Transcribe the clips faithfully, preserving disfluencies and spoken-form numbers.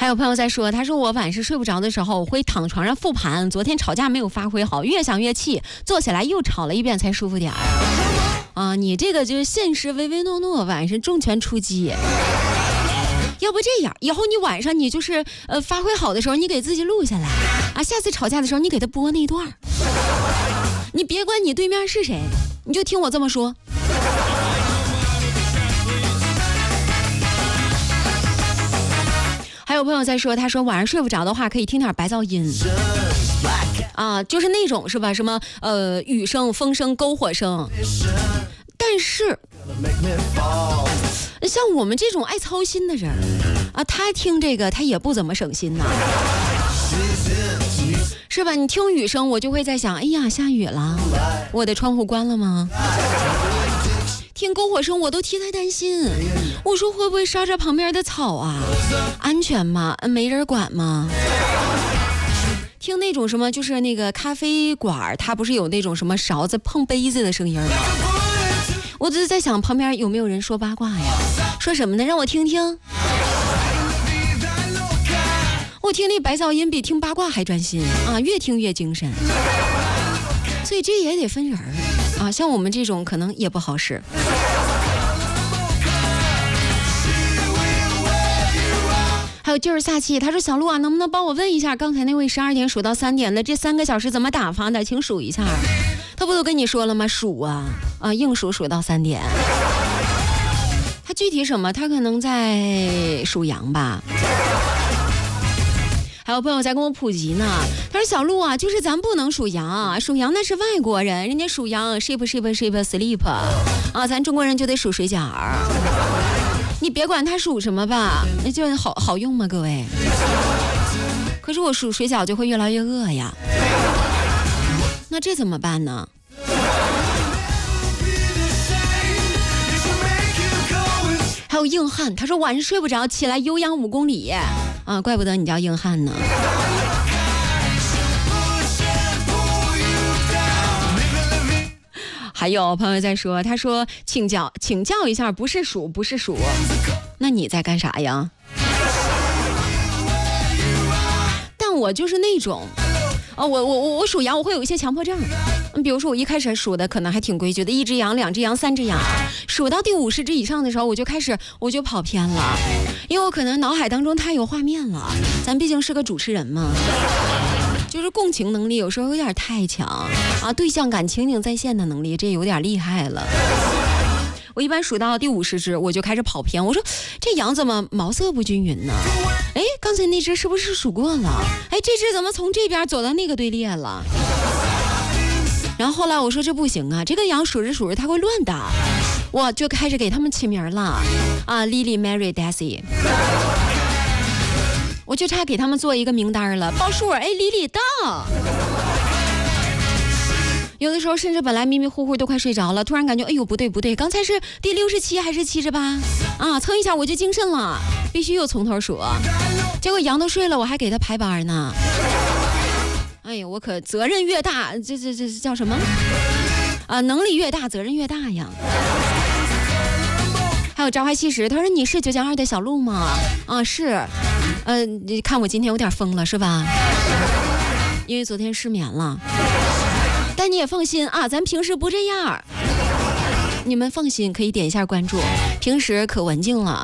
还有朋友在说，他说我晚上睡不着的时候，我会躺床上复盘，昨天吵架没有发挥好，越想越气，坐起来又吵了一遍才舒服点儿。啊，你这个就是现实唯唯诺诺，晚上重拳出击。要不这样，以后你晚上你就是呃发挥好的时候，你给自己录下来啊，下次吵架的时候你给他播那段，你别管你对面是谁，你就听我这么说。还有朋友在说，他说晚上睡不着的话，可以听点白噪音啊，就是那种是吧？什么呃雨声、风声、篝火声。但是像我们这种爱操心的人啊，他听这个他也不怎么省心呐，是吧？你听雨声，我就会在想，哎呀，下雨了，我的窗户关了吗？听篝火声我都替他担心，我说会不会烧着旁边的草啊？安全吗？没人管吗？听那种什么，就是那个咖啡馆，它不是有那种什么勺子碰杯子的声音吗？我只是在想旁边有没有人说八卦呀？说什么呢？让我听听。我听那白噪音比听八卦还专心啊，越听越精神。所以这也得分人儿啊，像我们这种可能也不好使。还有就是下期，他说小鹿啊，能不能帮我问一下，刚才那位十二点数到三点的这三个小时怎么打发的？请数一下。他不都跟你说了吗？数啊啊，硬数数到三点。他具体什么？他可能在数羊吧。还有朋友在跟我普及呢，他说小鹿啊，就是咱不能数羊，数羊那是外国人，人家数羊 sheep sheep sheep sleep 啊，咱中国人就得数水饺。你别管他数什么吧，那就好好用吗？各位。可是我数水饺就会越来越饿呀，那这怎么办呢？还有硬汉，他说晚上睡不着，起来有氧五公里啊，怪不得你叫硬汉呢。还有朋友在说，他说请教请教一下，不是数不是数，那你在干啥呀？但我就是那种啊，我我我我属羊，我会有一些强迫症。比如说我一开始数的可能还挺规矩的，一只羊、两只羊、三只羊，数到第五十只以上的时候，我就开始我就跑偏了，因为我可能脑海当中太有画面了。咱毕竟是个主持人嘛。就是共情能力有时候有点太强啊，对象感情景再现的能力这有点厉害了。我一般数到第五十只我就开始跑偏，我说这羊怎么毛色不均匀呢？哎，刚才那只是不是数过了？哎，这只怎么从这边走到那个队列了？然后后来我说这不行啊，这个羊数着数着它会乱的，我就开始给他们起名了啊 ，Lily、Mary、Daisy。我就差给他们做一个名单了，报数，哎，李李到。有的时候甚至本来迷迷糊糊都快睡着了，突然感觉哎呦不对不对，刚才是第六十七还是七十八啊？蹭一下我就精神了，必须又从头数。结果羊都睡了，我还给他排班呢。哎呀，我可责任越大，这这这叫什么啊？能力越大，责任越大呀。还有朝花夕拾，他说你是九九二的小鹿吗？啊是，呃，你看我今天有点疯了是吧？因为昨天失眠了。但你也放心啊，咱平时不这样。你们放心，可以点一下关注，平时可文静了。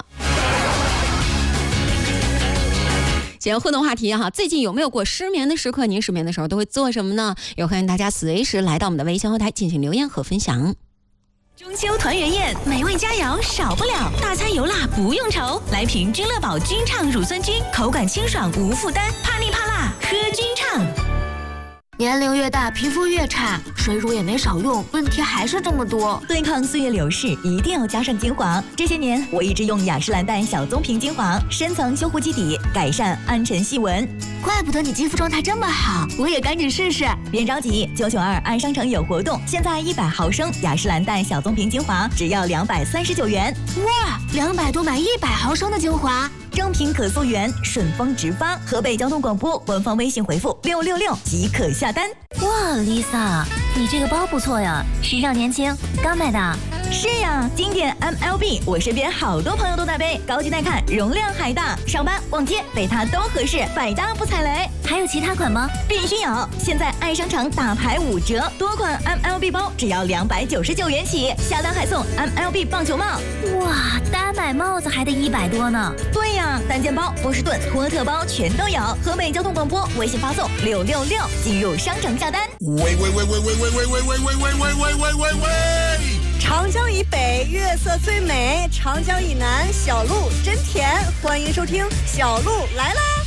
行，互动话题哈，最近有没有过失眠的时刻？您失眠的时候都会做什么呢？也欢迎大家随时来到我们的微信后台进行留言和分享。 中秋团圆宴，美味佳肴少不了，大餐油辣不用愁。来瓶君乐宝君畅乳酸菌，口感清爽无负担，怕腻怕辣喝君畅。 年龄越大，皮肤越差，水乳也没少用，问题还是这么多。 对抗岁月流逝，一定要加上精华。这些年，我一直用雅诗兰黛小棕瓶精华，深层修护基底，改善暗沉细纹。 怪不得你肌肤状态这么好，我也赶紧试试。 别着急，九九二按商城有活动，现在一百毫升雅诗兰黛小棕瓶精华只要两百三十九元。 哇，两百多买一百毫升的精华。 正品可溯源，顺丰直发。河北交通广播官方微信回复六六六即可下单。 哇 ，Lisa，你这个包不错呀，时尚年轻，刚买的。 是呀，经典 M L B， 我身边好多朋友都在背，高级耐看，容量还大，上班逛街背它都合适，百搭不踩雷。 还有其他款吗？ 必须有！现在爱商场打牌五折，多款 M L B 包只要两百九十九元起，下单还送 M L B 棒球帽。 哇，单买帽子还得一百多呢。 对呀，单肩包、波士顿、托特包全都有。河北交通广播微信发送六六六进入商城下单。 喂喂喂喂喂喂喂喂喂喂喂喂喂喂喂喂！ 长江以北月色最美，长江以南小鹿真甜。欢迎收听小鹿来啦！